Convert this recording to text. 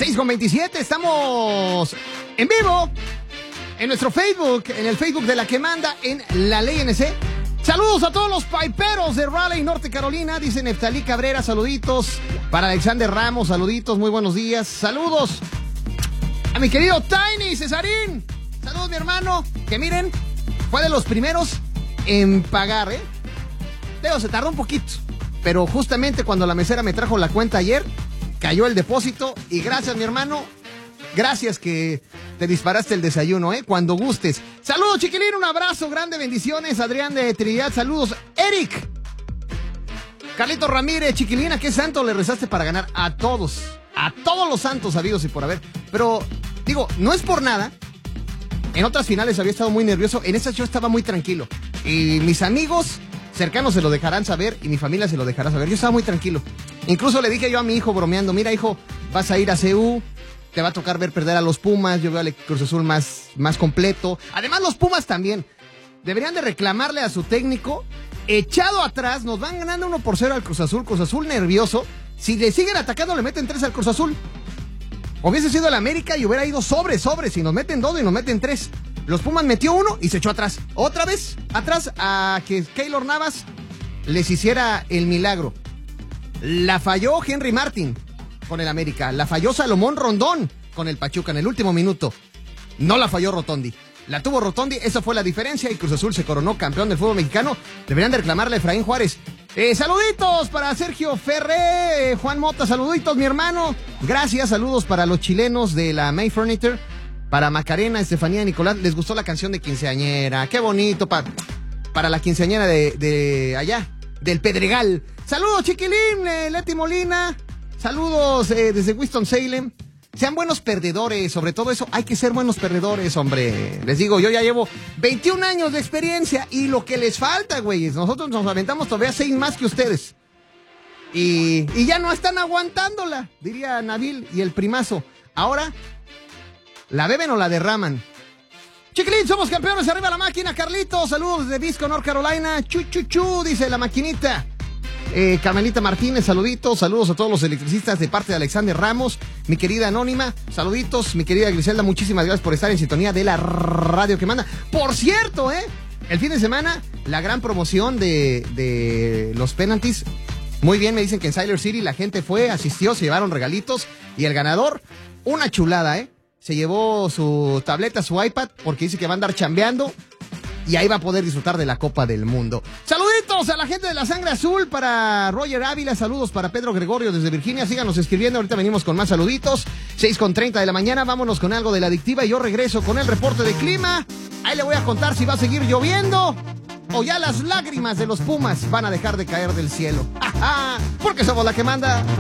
6:27, estamos en vivo en nuestro Facebook, en el Facebook de La Que Manda en La Ley NC. Saludos a todos los paiperos de Raleigh, Norte Carolina, dice Neftalí Cabrera, saluditos. Para Alexander Ramos, saluditos, muy buenos días. Saludos a mi querido Tiny Cesarín. Saludos, mi hermano, que miren, fue de los primeros en pagar, se tardó un poquito, pero justamente cuando la mesera me trajo la cuenta ayer, cayó el depósito y gracias, mi hermano, gracias que te disparaste el desayuno, cuando gustes. Saludos, chiquilín, un abrazo grande, bendiciones. Adrián de Trinidad, saludos. Eric, Carlito Ramírez, chiquilín, ¿a qué santo le rezaste para ganar? A todos los santos habidos y por haber. Pero, digo, no es por nada. En otras finales había estado muy nervioso, en esta yo estaba muy tranquilo. Y mis amigos cercanos se lo dejarán saber y mi familia se lo dejará saber. Yo estaba muy tranquilo. Incluso le dije yo a mi hijo bromeando, mira, hijo, vas a ir a CU, te va a tocar ver perder a los Pumas, yo veo al Cruz Azul más completo. Además, los Pumas también deberían de reclamarle a su técnico, echado atrás, nos van ganando 1-0 al Cruz Azul nervioso. Si le siguen atacando, le meten 3 al Cruz Azul. Hubiese sido el América y hubiera ido sobre, si nos meten 2 y nos meten 3. Los Pumas metió 1 y se echó atrás. Otra vez, atrás a que Keylor Navas les hiciera el milagro. La falló Henry Martin con el América. La falló Salomón Rondón con el Pachuca en el último minuto. No la falló Rotondi. La tuvo Rotondi, esa fue la diferencia y Cruz Azul se coronó campeón del fútbol mexicano. Deberían de reclamarle a Efraín Juárez. Saluditos para Sergio Ferré, Juan Mota, saluditos, mi hermano. Gracias, saludos para los chilenos de la May Furniture. Para Macarena, Estefanía, Nicolás, les gustó la canción de quinceañera. Qué bonito, para la quinceañera de allá, del Pedregal. Saludos, chiquilín, Leti Molina. Saludos desde Winston-Salem. Sean buenos perdedores, sobre todo eso, hay que ser buenos perdedores, hombre. Les digo, yo ya llevo 21 años de experiencia y lo que les falta, güeyes. Nosotros nos aventamos todavía 6 más que ustedes. Y ya no están aguantándola, diría Nabil y el primazo. Ahora, ¿la beben o la derraman? Chiquilín, somos campeones, arriba la máquina, Carlitos. Saludos desde Visco, North Carolina. Chu, dice la maquinita. Carmelita Martínez, saluditos, saludos a todos los electricistas de parte de Alexander Ramos, mi querida Anónima, saluditos, mi querida Griselda, muchísimas gracias por estar en sintonía de la radio que manda. Por cierto, el fin de semana, la gran promoción de los penaltis, muy bien, me dicen que en Siler City la gente fue, asistió, se llevaron regalitos y el ganador, una chulada, se llevó su tableta, su iPad, porque dice que va a andar chambeando. Y ahí va a poder disfrutar de la Copa del Mundo. Saluditos a la gente de la Sangre Azul, para Roger Ávila, saludos para Pedro Gregorio desde Virginia, síganos escribiendo, ahorita venimos con más saluditos. 6:30 de la mañana, vámonos con algo de la adictiva y yo regreso con el reporte de clima. Ahí le voy a contar si va a seguir lloviendo o ya las lágrimas de los Pumas van a dejar de caer del cielo. Porque somos La Que Manda.